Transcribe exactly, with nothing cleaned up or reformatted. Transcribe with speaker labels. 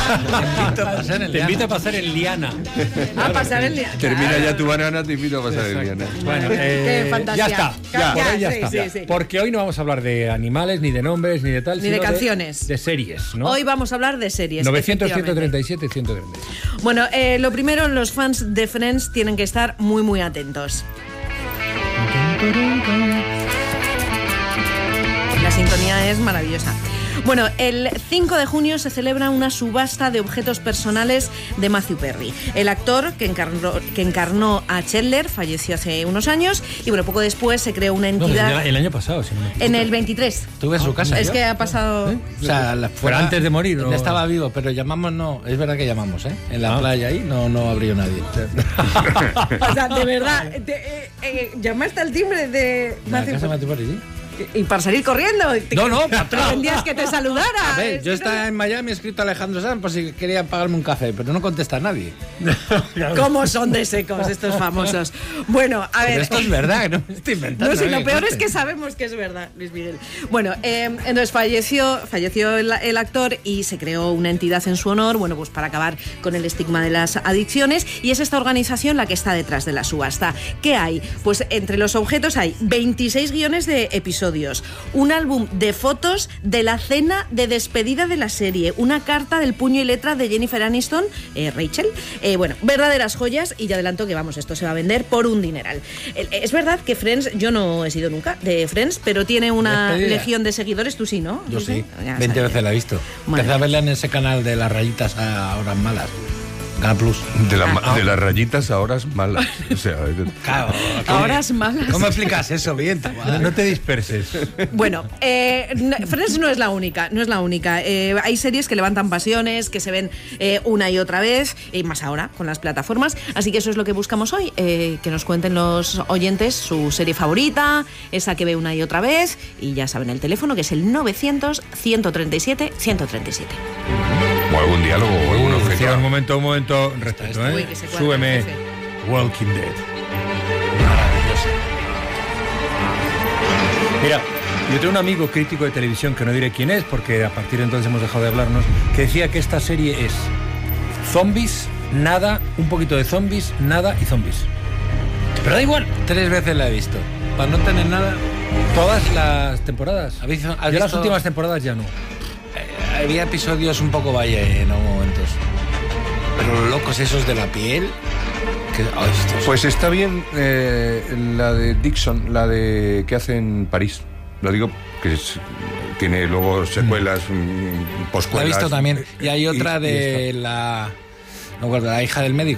Speaker 1: invito a pasar en
Speaker 2: Te invito a pasar en liana.
Speaker 3: A pasar el día.
Speaker 4: Termina ya tu banana, te invito a pasar el día.
Speaker 2: Bueno, eh,
Speaker 3: Qué fantasía.
Speaker 2: ya está.
Speaker 3: Ya,
Speaker 2: Por ahí ya
Speaker 3: sí,
Speaker 2: está.
Speaker 3: sí, sí.
Speaker 2: Porque hoy no vamos a hablar de animales, ni de nombres, ni de tal,
Speaker 3: Ni
Speaker 2: sino
Speaker 3: de canciones.
Speaker 2: De, de series, ¿no?
Speaker 3: Hoy vamos a hablar de series.
Speaker 2: novecientos, ciento
Speaker 3: efectivamente.
Speaker 2: treinta y siete, ciento treinta y siete.
Speaker 3: Bueno, eh, lo primero, los fans de Friends tienen que estar muy, muy atentos. La sintonía es maravillosa. Bueno, el cinco de junio se celebra una subasta de objetos personales de Matthew Perry. El actor que encarnó, que encarnó a Chandler falleció hace unos años y bueno, poco después se creó una entidad...
Speaker 2: No, el año pasado, si no me equivoco.
Speaker 3: En el veintitrés.
Speaker 1: Tuve a su casa.
Speaker 3: Es
Speaker 1: yo.
Speaker 3: que ha pasado...
Speaker 2: ¿Eh?
Speaker 1: O sea, la, fuera,
Speaker 2: Pero antes de morir, ¿no?
Speaker 1: Ya estaba vivo, pero llamamos no. Es verdad que llamamos, ¿eh? En la
Speaker 2: Ah.
Speaker 1: playa ahí no, no abrió nadie.
Speaker 3: O sea, de verdad, te, eh, eh, llamaste al timbre de
Speaker 1: ¿En la
Speaker 3: Matthew
Speaker 1: casa de
Speaker 3: Perry.
Speaker 1: Matthew Perry, sí?
Speaker 3: Y para salir corriendo. Te,
Speaker 1: No, no,
Speaker 3: te pretendías que te saludara.
Speaker 1: A ver,
Speaker 3: Es
Speaker 1: yo
Speaker 3: que
Speaker 1: estaba en Miami, he escrito a Alejandro Sanz por si quería pagarme un café, pero no contesta a nadie.
Speaker 3: no- ¿Cómo son de secos estos famosos? Bueno, a ver.
Speaker 1: Pero esto es verdad, no me estoy inventando.
Speaker 3: No, si
Speaker 1: ¿eh?
Speaker 3: lo peor es
Speaker 1: Conste.
Speaker 3: que sabemos que es verdad, Luis Miguel. Bueno, eh, entonces falleció, falleció el, el actor y se creó una entidad en su honor, bueno, pues para acabar con el estigma de las adicciones, y es esta organización la que está detrás de la subasta. ¿Qué hay? Pues entre los objetos hay veintiséis guiones de episodios, un álbum de fotos de la cena de despedida de la serie, una carta del puño y letra de Jennifer Aniston, eh, Rachel, eh, bueno, verdaderas joyas, y ya adelanto que vamos, esto se va a vender por un dineral. El- Es verdad que Friends, yo no he sido nunca de Friends, pero tiene una
Speaker 1: Despedida.
Speaker 3: legión de seguidores, tú sí, ¿no?
Speaker 1: Yo sí,
Speaker 3: Ya
Speaker 1: veinte
Speaker 3: sabía.
Speaker 1: veces la he visto.
Speaker 3: Madre
Speaker 1: Empecé a
Speaker 3: mía.
Speaker 1: verla en ese canal de las rayitas a horas malas. Canal Plus.
Speaker 4: De, la, ma- de las rayitas a horas malas. O sea,
Speaker 1: Claro.
Speaker 3: Ahora es malas.
Speaker 1: ¿Cómo explicas eso bien?
Speaker 2: No, no te disperses.
Speaker 3: Bueno, eh, no- Friends no es la única, no es la única. Eh, hay series que levantan pasiones, que se ven eh, una y otra vez, y más ahora con las plataformas. Así que eso es lo que buscamos hoy, eh, que nos cuenten los oyentes su serie favorita, esa que ve una y otra vez, y ya saben el teléfono, que es el novecientos, ciento treinta y siete, ciento treinta y siete.
Speaker 4: o algún diálogo o algún
Speaker 2: Decía,
Speaker 4: objeto.
Speaker 2: un momento, un momento, respeto,
Speaker 3: Uy,
Speaker 2: ¿eh?
Speaker 3: que se cuadra
Speaker 2: Súbeme
Speaker 3: el jefe.
Speaker 2: Walking Dead.
Speaker 1: Maravilloso.
Speaker 2: Mira, yo tengo un amigo crítico de televisión, que no diré quién es, porque a partir de entonces hemos dejado de hablarnos, que decía que esta serie es zombies, nada, un poquito de zombies, nada y zombies. Pero da igual,
Speaker 1: Tres veces la he visto. Para no tener nada.
Speaker 2: todas las temporadas.
Speaker 1: ¿Has visto- has
Speaker 2: Yo las
Speaker 1: visto-
Speaker 2: últimas temporadas ya no.
Speaker 1: eh, Había episodios un poco valle en algunos momentos. Pero los locos esos de la piel. Que, ay, estos-
Speaker 4: Pues está bien eh, la de Dixon, la de que hace en París. Lo digo que es- tiene luego secuelas, mm,
Speaker 1: la he
Speaker 4: poscuelas.
Speaker 1: visto también. Y hay otra
Speaker 4: y
Speaker 1: de
Speaker 4: esta.
Speaker 1: la. No me acuerdo, la hija del médico.